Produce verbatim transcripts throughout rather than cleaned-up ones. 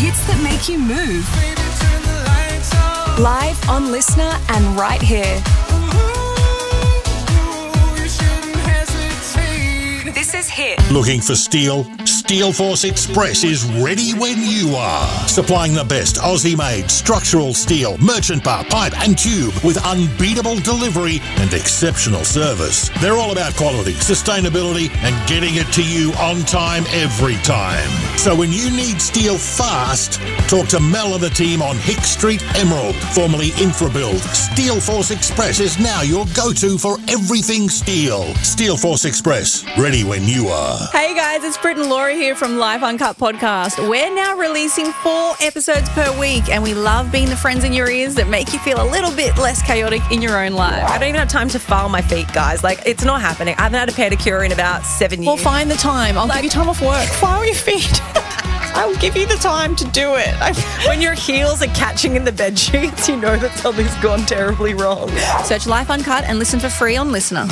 hits that make you move. Live on Listener and right here. This is Hit. Looking for steel? Steel Force Express is ready when you are. Supplying the best Aussie-made structural steel, merchant bar, pipe and tube with unbeatable delivery and exceptional service. They're all about quality, sustainability and getting it to you on time every time. So when you need steel fast, talk to Mel and the team on Hick Street, Emerald, formerly Infrabuild. Steel Force Express is now your go-to for everything steel. Steel Force Express, ready when you are. Hey guys, it's Britt and Laura here from Live Uncut Podcast. We're now releasing four episodes per week and we love being the friends in your ears that make you feel a little bit less chaotic in your own life. I don't even have time to file my feet, guys. Like, it's not happening. I haven't had a pedicure in about seven years. Well, find the time. I'll Like- give you time off work. File your feet. I'll give you the time to do it. I, when your heels are catching in the bed sheets, you know that something's gone terribly wrong. Search Life Uncut and listen for free on Listener.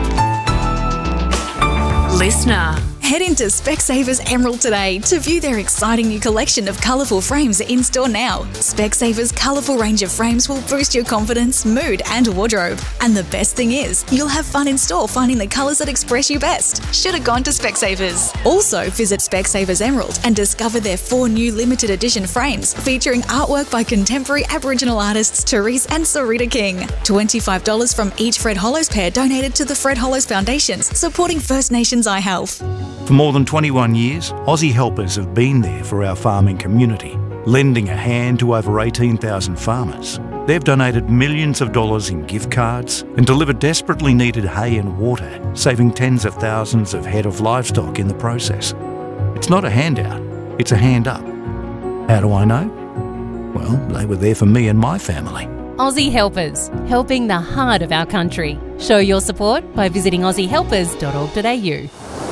Listener. Head into Specsavers Emerald today to view their exciting new collection of colourful frames in store now. Specsavers' colourful range of frames will boost your confidence, mood and wardrobe. And the best thing is, you'll have fun in store finding the colours that express you best. Should have gone to Specsavers. Also, visit Specsavers Emerald and discover their four new limited edition frames featuring artwork by contemporary Aboriginal artists Therese and Sarita King. twenty-five dollars from each Fred Hollows pair donated to the Fred Hollows Foundations, supporting First Nations eye health. For more than twenty-one years, Aussie Helpers have been there for our farming community, lending a hand to over eighteen thousand farmers. They've donated millions of dollars in gift cards and delivered desperately needed hay and water, saving tens of thousands of head of livestock in the process. It's not a handout, it's a hand up. How do I know? Well, they were there for me and my family. Aussie Helpers, helping the heart of our country. Show your support by visiting aussie helpers dot org dot a u.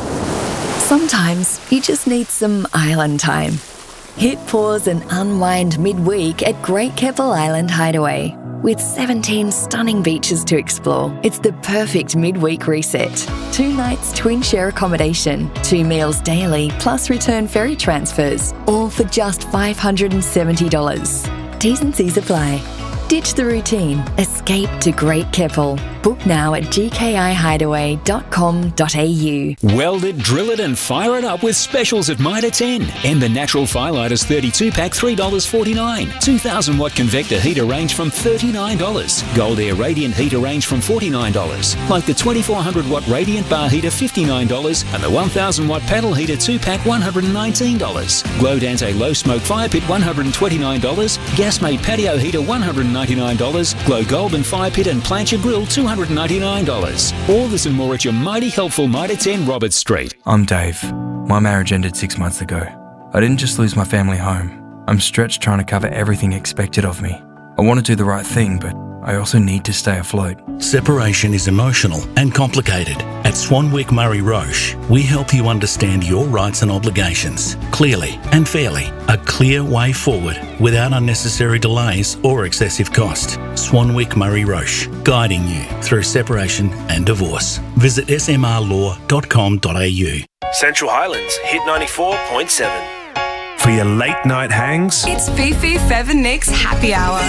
Sometimes you just need some island time. Hit pause and unwind midweek at Great Keppel Island Hideaway. With seventeen stunning beaches to explore, it's the perfect midweek reset. Two nights twin share accommodation, two meals daily, plus return ferry transfers, all for just five hundred seventy dollars. T's and C's apply. Ditch the routine. Escape to Great Keppel. Book now at g k i hideaway dot com dot a u. Weld it, drill it and fire it up with specials at Mitre ten. And the Natural Firelighters thirty-two pack, three dollars forty-nine. two thousand watt convector heater range from thirty-nine dollars. Gold Air Radiant heater range from forty-nine dollars. Like the twenty-four hundred watt Radiant bar heater, fifty-nine dollars. And the one thousand watt paddle heater two pack, one hundred nineteen dollars. Glow Dante low smoke fire pit, one hundred twenty-nine dollars. Gas made patio heater, one hundred ninety-nine dollars. Glow Golden fire pit and plancha grill, two hundred ninety-nine dollars. All this and more at your mighty helpful Mitre ten Roberts Street. I'm Dave. My marriage ended six months ago. I didn't just lose my family home. I'm stretched trying to cover everything expected of me. I want to do the right thing, but I also need to stay afloat. Separation is emotional and complicated. At Swanwick Murray Roche, we help you understand your rights and obligations clearly and fairly. A clear way forward without unnecessary delays or excessive cost. Swanwick Murray Roche, guiding you through separation and divorce. Visit s m r law dot com dot a u. Central Highlands, Hit ninety-four point seven. For your late night hangs, It's Fifi, Fev and Nick's Happy Hour.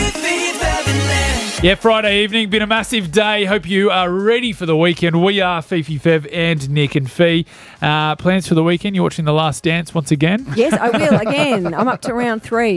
Yeah, Friday evening, been a massive day. Hope you are ready for the weekend. We are Fifi, Fev and Nick and Fee. Uh, plans for the weekend? You're watching The Last Dance once again? Yes, I will again. I'm up to round three.